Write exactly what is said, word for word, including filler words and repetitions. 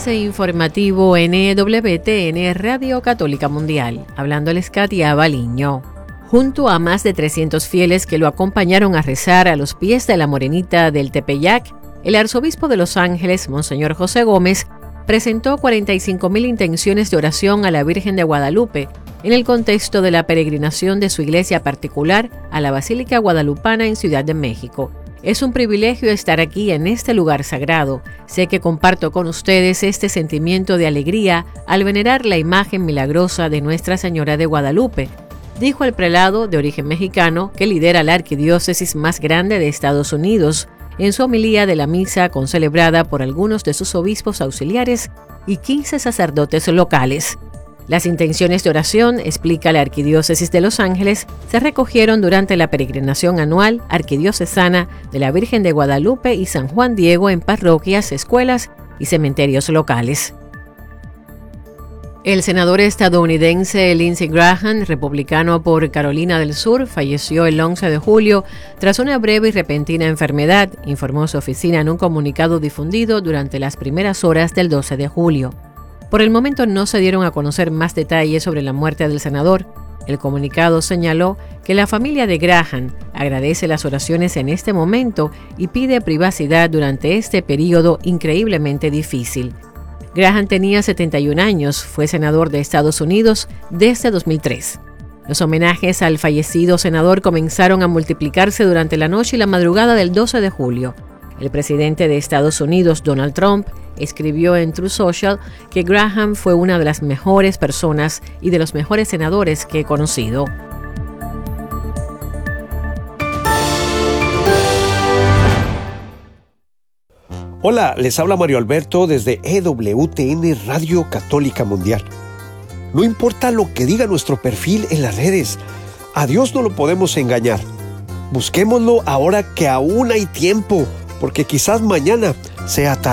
Avance informativo N W T N Radio Católica Mundial. Hablándoles Katia Baliño. Junto a más de trescientos fieles que lo acompañaron a rezar a los pies de la Morenita del Tepeyac, el arzobispo de Los Ángeles, Monseñor José Gómez, presentó cuarenta y cinco mil intenciones de oración a la Virgen de Guadalupe en el contexto de la peregrinación de su iglesia particular a la Basílica Guadalupana en Ciudad de México. Es un privilegio estar aquí en este lugar sagrado. Sé que comparto con ustedes este sentimiento de alegría al venerar la imagen milagrosa de Nuestra Señora de Guadalupe, dijo el prelado de origen mexicano que lidera la arquidiócesis más grande de Estados Unidos en su homilía de la misa concelebrada por algunos de sus obispos auxiliares y quince sacerdotes locales. Las intenciones de oración, explica la Arquidiócesis de Los Ángeles, se recogieron durante la peregrinación anual arquidiocesana de la Virgen de Guadalupe y San Juan Diego en parroquias, escuelas y cementerios locales. El senador estadounidense Lindsey Graham, republicano por Carolina del Sur, falleció el once de julio tras una breve y repentina enfermedad, informó su oficina en un comunicado difundido durante las primeras horas del doce de julio. Por el momento no se dieron a conocer más detalles sobre la muerte del senador. El comunicado señaló que la familia de Graham agradece las oraciones en este momento y pide privacidad durante este periodo increíblemente difícil. Graham tenía setenta y un años, fue senador de Estados Unidos desde dos mil tres. Los homenajes al fallecido senador comenzaron a multiplicarse durante la noche y la madrugada del doce de julio. El presidente de Estados Unidos, Donald Trump, escribió en Truth Social que Graham fue una de las mejores personas y de los mejores senadores que he conocido. Hola, les habla Mario Alberto desde E W T N Radio Católica Mundial. No importa lo que diga nuestro perfil en las redes, a Dios no lo podemos engañar. Busquémoslo ahora que aún hay tiempo, porque quizás mañana sea tarde.